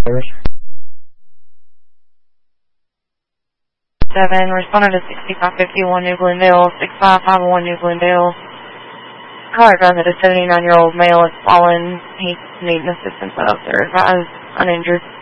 7, responded to 6551 New Glendale, 6551 New Glendale. Caller found that a 79-year-old male has fallen. He's needing assistance, but they're advised uninjured.